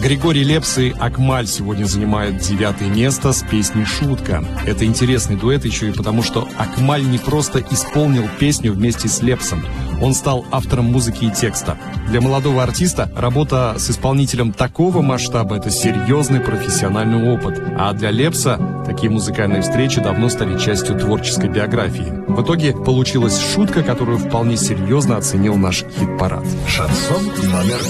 Григорий Лепс и Акмаль сегодня занимают 9-е место с песней «Шутка». Это интересный дуэт еще и потому, что Акмаль не просто исполнил песню вместе с Лепсом. Он стал автором музыки и текста. Для молодого артиста работа с исполнителем такого масштаба – это серьезный профессиональный опыт. А для Лепса такие музыкальные встречи давно стали частью творческой биографии. В итоге получилась «Шутка», которую вполне серьезно оценил наш хит-парад. Шансон номер